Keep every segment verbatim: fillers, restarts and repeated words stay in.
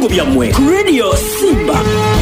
ebirango byammwe ku Radio Simba.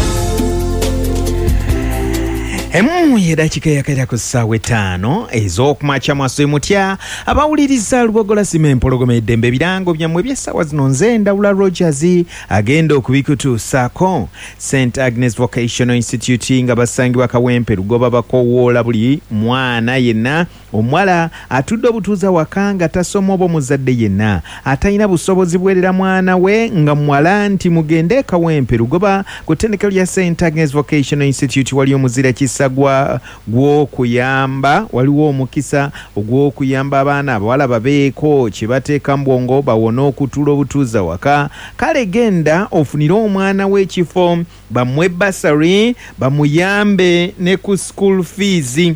Emu yedakika yakaita ku ssaawa etaano ez'okumakya mwaswe mutya abawuliriza Lubogola Sima empologoma eddembe ebirango byammwe by'essaawa zino nze Ndawula Rogers agenda okubikutuusaako. Saint Agnes Vocational Institute nga basangibwa Kawempe Lugoba bakowoola buli mwana yenna omuwala atudde obutuuza waka nga tasoma oba omuzadde yenna atalina busobozi bwerera mwana we nga muwala nti mugende Kawempe Lugoba ku ttendekero lya Saint Agnes Vocational Institute wali omuzira kisa gwa gw'okuyamba waliwo omukisa ogw'okuyamba abaana abawala babeeko kye bateeka mu bwongo bawone okutuula obutuuza waka. Kale genda ofunire omwana w'ekifo bamuwe basari bamuyambe ne ku school fees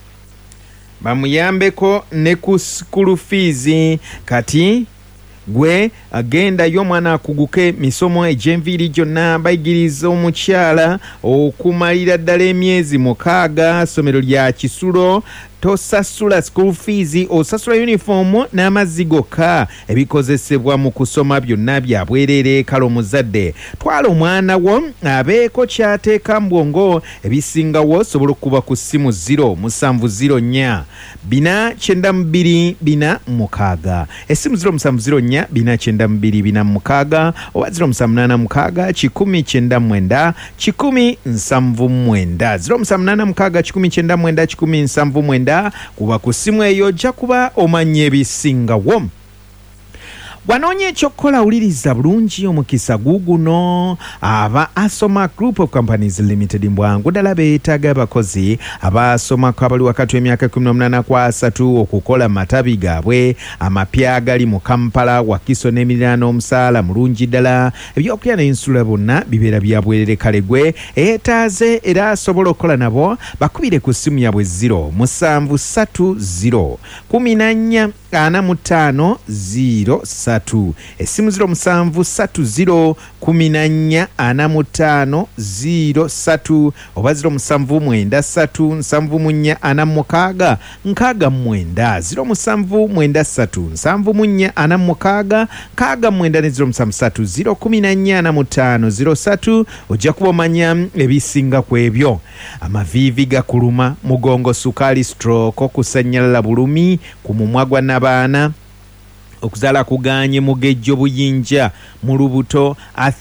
bamuyambeko ne ku school fees kati gwe agenda y'omwana akuguke misomo egy'enviiri gyonna bayigiriza omukyala okumalira ddala emyezi mukaaga ssomero lya Kisulo tosasula school fees osasula uniform n'amazzi gokka ebikozesebwa mu kusoma byonna bya bwerere. Kale omuzadde twala omwana wo abeeko kyateeka mu bwongo ebisingawo sobola okuba ku ssimu zero musanvu zero nnya bina kyenda mu bbiri bina mukaaga essimu zero musanvu zero nnya bina kyenda mu bbiri bina mukaaga oba zero musanvu munaana mukaaga kikumi kyenda mwenda kikumi nsanvu mwenda zero musanvu munaana mukaaga kikumi kyenda mwenda kikumi nsanvu mwenda kuba ku ssimu eyo ojja kuba omanya ebisingawo. Wanonye ekyokukola wuliriza bulungi omukisa guguno aba Asoma Group of Companies Limited mbwangu ddala beetaaga abakozi abaasomako abali wakati w'emyaka kumi n'omunaana ku asatu okukola matabi gaabwe amapya agali mu Kampala Wakiso n'emiriraano omusaala mulungi ddala ebyokulya n'ensula bonna bibeera bya bwerere. Kale gwe eetaaze era asobola okukola nabo bakubire ku ssimu yabwe zero musanvu ssatu zero kumi na nnya ana mu ttaano zero satu essimu ziro musanvu ssatu ziro kumi na nnya ana mu ttaano ziro satu oba ziro musanvu mwenda ssatu nsanvu mu nnya ana mu mukaaga nkaaga mu mwenda ziro musanvu mwenda ssatu nsanvu mu nnya ana mu mukaaga nkaaga mu mwenda ne ziro musanvu ssatu ziro kumi na nnya ana mu ttaano ziro satu ojja kuba omanya ebisinga ku ebyo. Amaviivi gakuluma mugongo sukaali stroke okusanyalala bulumi ku mumwa gwa nabaana okuzaala kuganye mugejjo buyinja mu lubuto